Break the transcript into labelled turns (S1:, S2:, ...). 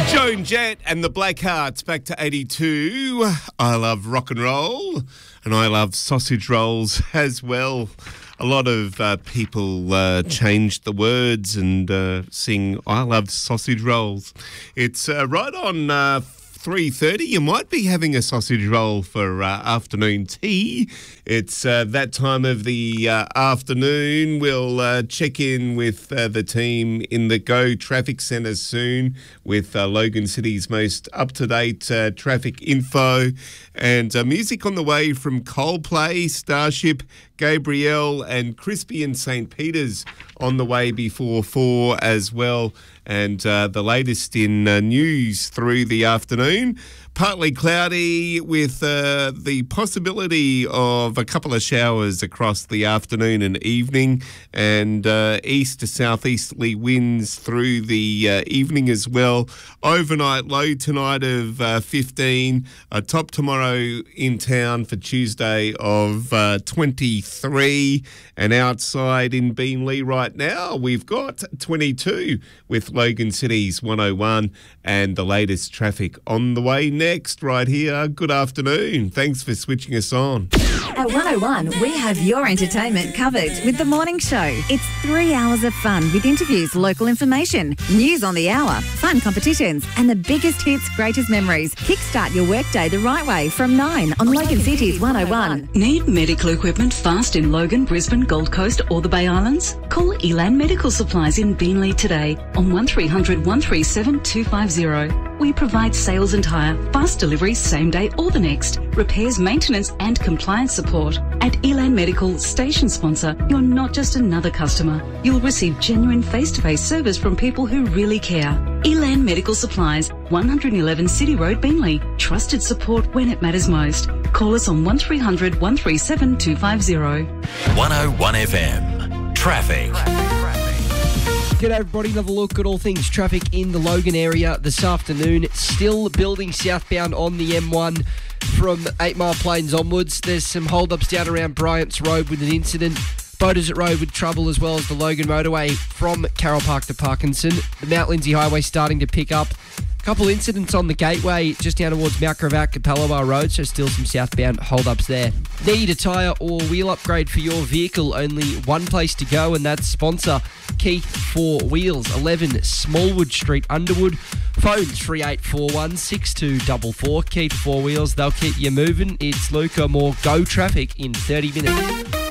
S1: Joan Jett and the Blackhearts back to 82. I love rock and roll and I love sausage rolls as well. A lot of people changed the words and sing I love sausage rolls. It's right on 3:30. You might be having a sausage roll for afternoon tea. It's that time of the afternoon. We'll check in with the team in the Go Traffic Centre soon with Logan City's most up-to-date traffic info and music on the way from Coldplay, Starship, Gabrielle and Crispy and St. Peter's on the way before 4 as well. And the latest in news through the afternoon. Partly cloudy with the possibility of a couple of showers across the afternoon and evening, and east to southeasterly winds through the evening as well. Overnight low tonight of 15. A top tomorrow in town for Tuesday of 23. And outside in Beenleigh right now, we've got 22 with Logan City's 101 and the latest traffic on the way next right here. Good afternoon. Thanks for switching us on.
S2: At 101, we have your entertainment covered with The Morning Show. It's 3 hours of fun with interviews, local information, news on the hour, fun competitions, and the biggest hits, greatest memories. Kickstart your workday the right way from 9 on Logan City's 101.
S3: Need medical equipment fast in Logan, Brisbane, Gold Coast or the Bay Islands? Call Elan Medical Supplies in Beenleigh today on 1300 137 250. We provide sales and hire, fast delivery same day or the next, repairs, maintenance and compliance support. At Elan Medical, station sponsor, you're not just another customer. You'll receive genuine face-to-face service from people who really care. Elan Medical Supplies, 111 City Road, Beenleigh. Trusted support when it matters most. Call us on 1300 137 250.
S4: 101 FM. Traffic.
S5: G'day everybody, another look at all things traffic in the Logan area this afternoon. Still building southbound on the M1 from 8 Mile Plains onwards. There's some hold-ups down around Bryant's Road with an incident. Boaters Road with trouble, as well as the Logan Motorway from Carroll Park to Parkinson. The Mount Lindsay Highway starting to pick up. Couple incidents on the Gateway just down towards Mount Gravatt, Capalaba Road, so still some southbound hold-ups there. Need a tyre or wheel upgrade for your vehicle? Only one place to go, and that's sponsor Keith 4 Wheels, 11 Smallwood Street, Underwood. Phone 3841 6244. Keith 4 Wheels, they'll keep you moving. It's Luca, more Go Traffic in 30 minutes.